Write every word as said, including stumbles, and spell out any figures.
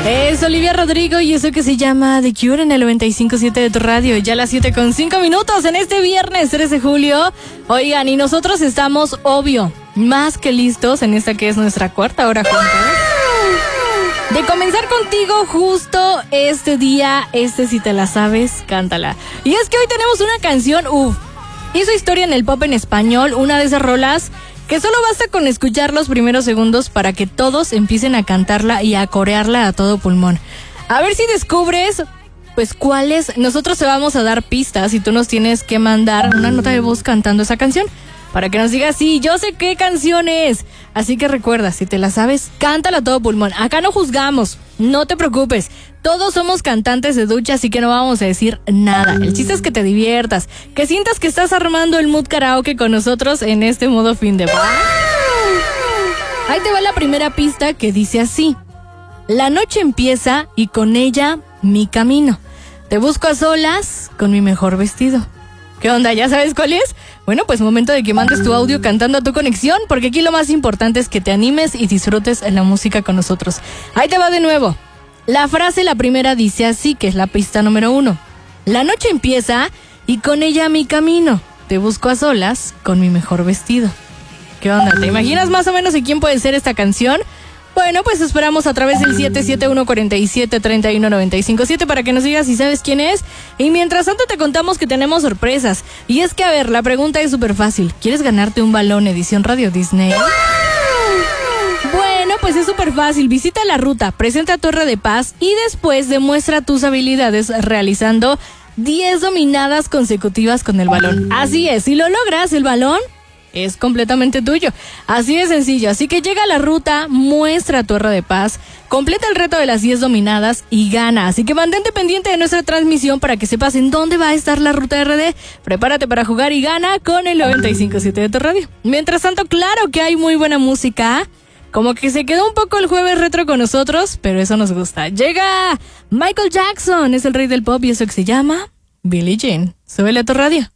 Es Olivia Rodrigo y eso que se llama The Cure en el noventa y cinco punto siete de tu radio. Ya a las siete con cinco minutos en este viernes tres de julio. Oigan, y nosotros estamos, obvio, más que listos en esta que es nuestra cuarta hora juntos. De comenzar contigo justo este día, este si te la sabes, cántala. Y es que hoy tenemos una canción, uff, hizo historia en el pop en español, una de esas rolas que solo basta con escuchar los primeros segundos para que todos empiecen a cantarla y a corearla a todo pulmón. A ver si descubres, pues, cuáles. Nosotros te vamos a dar pistas y tú nos tienes que mandar una nota de voz cantando esa canción para que nos digas, sí, yo sé qué canción es. Así que recuerda, si te la sabes, cántala a todo pulmón. Acá no juzgamos, no te preocupes. Todos somos cantantes de ducha, así que no vamos a decir nada. El chiste es que te diviertas, que sientas que estás armando el mood karaoke con nosotros en este modo fin de... Ahí te va la primera pista que dice así. La noche empieza y con ella mi camino. Te busco a solas con mi mejor vestido. ¿Qué onda? ¿Ya sabes cuál es? Bueno, pues momento de que mandes tu audio cantando a tu conexión, porque aquí lo más importante es que te animes y disfrutes la música con nosotros. Ahí te va de nuevo. La frase, la primera, dice así, que es la pista número uno. La noche empieza y con ella mi camino. Te busco a solas con mi mejor vestido. ¿Qué onda? ¿Te imaginas más o menos de quién puede ser esta canción? Bueno, pues esperamos a través del siete siete uno, cuatro siete, tres uno nueve cinco siete para que nos digas si sabes quién es. Y mientras tanto te contamos que tenemos sorpresas. Y es que, a ver, la pregunta es súper fácil. ¿Quieres ganarte un balón edición Radio Disney? Bueno, pues es súper fácil. Visita la ruta, presenta Torre de Paz y después demuestra tus habilidades realizando diez dominadas consecutivas con el balón. Así es, si lo logras, el balón es completamente tuyo. Así de sencillo. Así que llega a la ruta, muestra tu R de Paz, completa el reto de las diez dominadas y gana. Así que mantente pendiente de nuestra transmisión para que sepas en dónde va a estar la ruta R D. Prepárate para jugar y gana con el noventa y cinco punto siete de tu radio. Mientras tanto, claro que hay muy buena música. Como que se quedó un poco el jueves retro con nosotros, pero eso nos gusta. Llega Michael Jackson, es el rey del pop y eso que se llama Billie Jean. Súbele a tu radio.